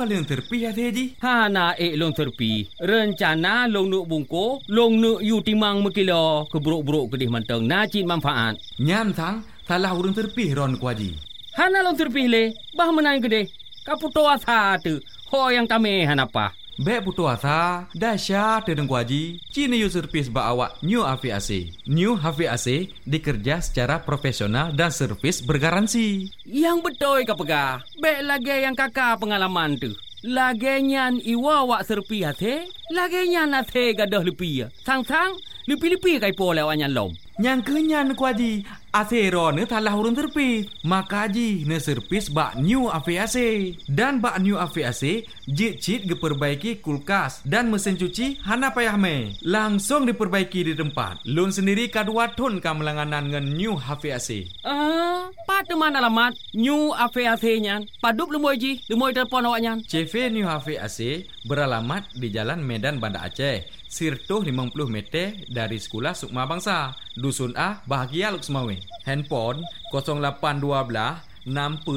Long terpi ya Ji. Hana long terpi. Rencana long nuk bungko, long nuk yu timang mekilo keburuk-buruk kedih manteng najin manfaat. Nyam tang salah urang terpi ron ku Haji. Hana long terpi le, bah menang kedih. Kaputo asa tu. Ho yang tame hanapa. Bek putu asa, dahsyat dengan ku Haji. Cina yu servis ba awak New HVAC. New HVAC dikerja secara profesional dan servis bergaransi. Yang betul ka pegah. Bek lagi yang kakak pengalaman tu. Lagi nyan iwa wak serpi hati. Lagi nyan hati gadah lepi. Sang-sang, lepi-lepi kai po lewat nyan lom. Yang kenyan ku Haji, asero ne talah urang terpi. Maka Haji ne servis bak New HVAC. Dan bak New HVAC, jit-jit diperbaiki kulkas dan mesin cuci hana payah me. Langsung diperbaiki di tempat. Lun sendiri kadua ton ka melanganan ngan New HVAC. Pada mana alamat New HVAC nyan? Padup lemoy Ji, lemoy telefon awak nyan. CV New HVAC beralamat di Jalan Medan Banda Aceh. Sirtuh 50 meter dari Sekolah Sukma Bangsa. Dusun A, Bahagia Luksmawe. Handphone 0812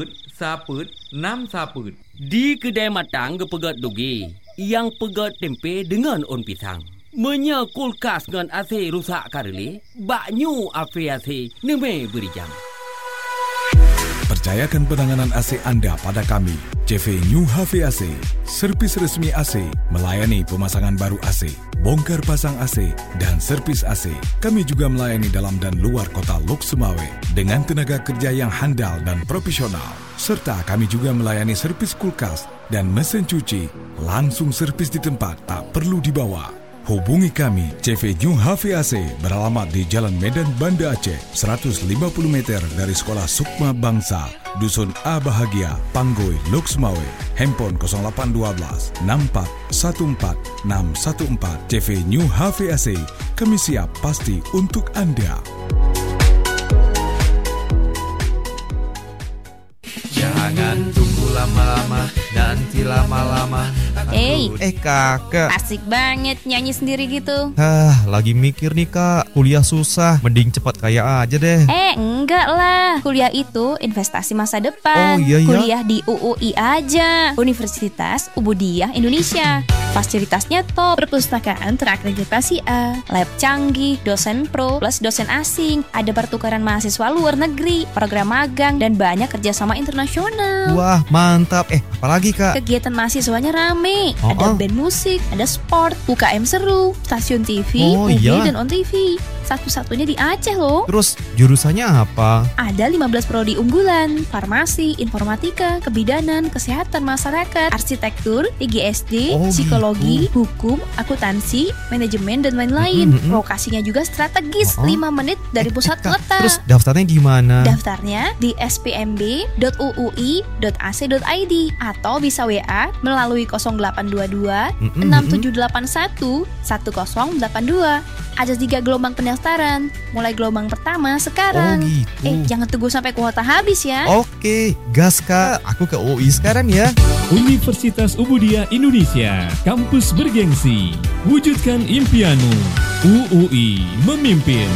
6 Di kedai matang ke pegat dugi. Yang pegat tempe dengan on pisang. Menya kulkas dengan AC rusak kareli. Bak New HVAC neme beri jam. Percayakan penanganan AC anda pada kami, CV New HVAC, servis resmi AC, melayani pemasangan baru AC, bongkar pasang AC, dan servis AC. Kami juga melayani dalam dan luar kota Lok Sumawe dengan tenaga kerja yang handal dan profesional. Serta kami juga melayani servis kulkas dan mesin cuci. Langsung servis di tempat, tak perlu dibawa. Hubungi kami, CV New HVAC beralamat di Jalan Medan Banda Aceh, 150 meter dari Sekolah Sukma Bangsa, Dusun A Bahagia, Panggoi, Lok Sumawe. Handphone 0812 6414 614. CV New HVAC, kami siap pasti untuk anda. Jangan tunggu lama-lama, nanti lama-lama. Kakak, asik banget nyanyi sendiri gitu. Lagi mikir nih kak, kuliah susah, mending cepat kaya aja deh. Enggak lah, kuliah itu investasi masa depan. Oh iya. Kuliah di UUI aja, Universitas Ubudiyah Indonesia. Fasilitasnya top, perpustakaan terakreditasi A, lab canggih, dosen pro plus dosen asing, ada pertukaran mahasiswa luar negeri, program magang, dan banyak kerjasama internasional. Wah mantap, apalagi kak? Kegiatan mahasiswanya rame, ada band musik, ada sport, UKM seru, stasiun TV, movie dan on TV. Satu-satunya di Aceh loh. Terus jurusannya apa? Ada 15 prodi unggulan, farmasi, informatika, kebidanan, kesehatan masyarakat, arsitektur, IGSD, psikologi, hukum, akuntansi, manajemen, dan lain-lain. Lokasinya juga strategis, 5 menit dari pusat kota. Terus daftarnya di mana? Daftarnya di spmb.uui.ac.id atau bisa WA melalui 0822 6781 1082. Ada 3 gelombang pendaftaran. Mulai gelombang pertama sekarang. Jangan tunggu sampai kuota habis ya. Oke, gas kak. Aku ke UI sekarang ya. Universitas Ubudiyah Indonesia, kampus bergengsi. Wujudkan impianmu. UUI memimpin.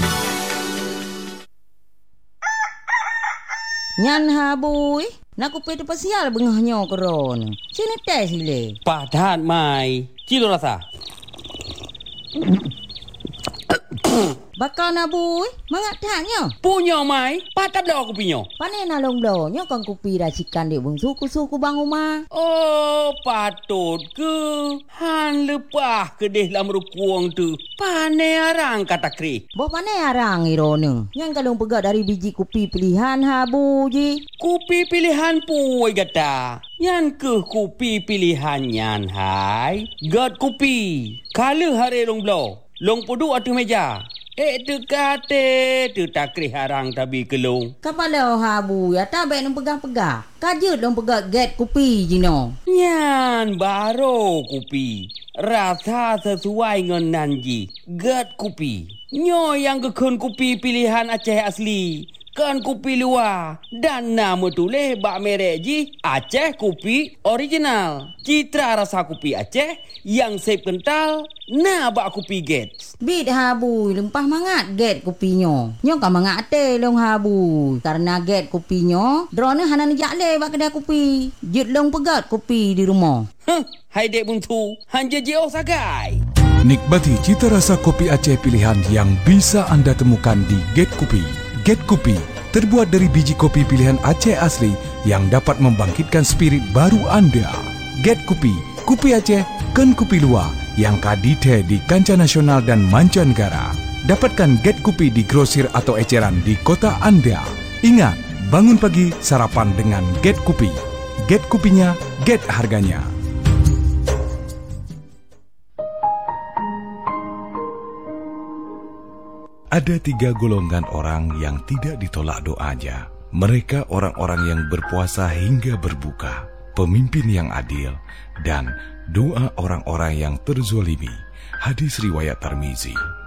Nyan habui, nak kupi tu pasial bengahnya keron. Sini tes sile. Padat mai. Cilo rasa. Bakal nabui, mengatanya. Punya mai, patap dah aku punya. Panen nalong donya kan kupi racikan di bung suku-suku bang rumah. Oh, patut ke. Han lepah ke deh dalam rukuang tu. Panen arang kata kri. Bawa panen arang irone. Yang kalau pegat dari biji kupi pilihan habu je. Kupi pilihan puai kata. Yang ke kupi pilihan nyan hai. Gat kupi. Kala hari long blow. Long pudu atu meja. Tu kate, tu takri harang tabi kelung. Kapala habu ya tak baik nung pegang-pegang. Kajut dong pegang get kupi jino. Nyan baro kupi. Rasa sesuai dengan nanji. Get kupi. Nyo yang kekun kupi pilihan Aceh asli. kan kopi luar. Dan nama tulis bak merek ji Aceh kopi original. Citra rasa kopi Aceh yang sep kental. Nah bak kopi Gates. Bit habui lempah mangat get kopinya. Nyo kan mangat te long habui. Karena get kopinya, drone hanan jakle bak kedai kopi. Jit long pegat kopi di rumah. Hai dek buntu, hanja je oh sagai. Nikmati cita rasa kopi Aceh pilihan yang bisa Anda temukan di Get Kopi. Get Kopi terbuat dari biji kopi pilihan Aceh asli yang dapat membangkitkan spirit baru Anda. Get Kopi, kopi Aceh, kan kopi luar yang kadite di kancah nasional dan mancanegara. Dapatkan Get Kopi di grosir atau eceran di kota Anda. Ingat, bangun pagi sarapan dengan Get Kopi. Get kopinya, get harganya. Ada 3 golongan orang yang tidak ditolak doanya. Mereka orang-orang yang berpuasa hingga berbuka, pemimpin yang adil, dan doa orang-orang yang terzolimi. Hadis riwayat Tirmizi.